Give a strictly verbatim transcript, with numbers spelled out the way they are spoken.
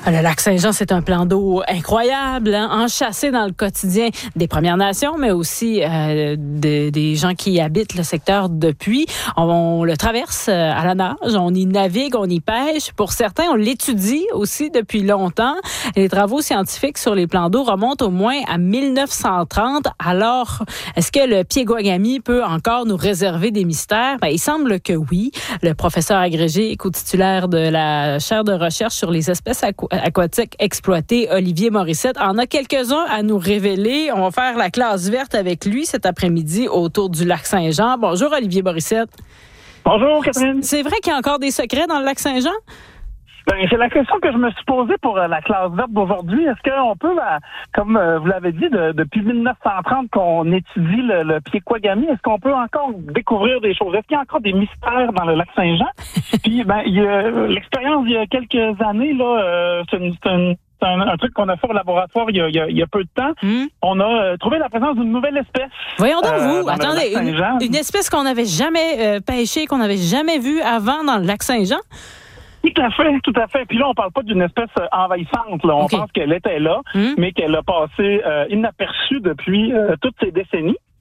Le lac Saint-Jean, c'est un plan d'eau incroyable, hein, enchâssé dans le quotidien des Premières Nations, mais aussi euh, de, des gens qui habitent le secteur depuis. On, on le traverse à la nage, on y navigue, on y pêche. Pour certains, on l'étudie aussi depuis longtemps. Les travaux scientifiques sur les plans d'eau remontent au moins à mille neuf cent trente. Alors, est-ce que le Piégouagami peut encore nous réserver des mystères? Ben, il semble que oui. Le professeur agrégé et co-titulaire de la chaire de recherche sur les espèces aqu- aquatiques exploitées, Olivier Morissette, en a quelques-uns à nous révéler. On va faire la classe verte avec lui cet après-midi autour du lac Saint-Jean. Bonjour, Olivier Morissette. Bonjour, Catherine. C'est vrai qu'il y a encore des secrets dans le lac Saint-Jean? Ben, c'est la question que je me suis posée pour euh, la classe verte d'aujourd'hui. Est-ce qu'on peut, euh, comme euh, vous l'avez dit, de, depuis mille neuf cent trente qu'on étudie le, le Piégouagami, est-ce qu'on peut encore découvrir des choses? Est-ce qu'il y a encore des mystères dans le lac Saint-Jean? Puis, ben, il y a l'expérience il y a quelques années, là, euh, c'est, une, c'est, une, c'est un, un truc qu'on a fait au laboratoire il y a, il y a, il y a peu de temps. Mm. On a euh, trouvé la présence d'une nouvelle espèce. Voyons donc, euh, vous. Attendez, une, une espèce qu'on n'avait jamais euh, pêchée, qu'on n'avait jamais vue avant dans le lac Saint-Jean? Tout à fait, tout à fait. Puis là, on parle pas d'une espèce envahissante. Là. On okay. pense qu'elle était là, mmh. mais qu'elle a passé euh, inaperçue depuis euh, toutes ces décennies.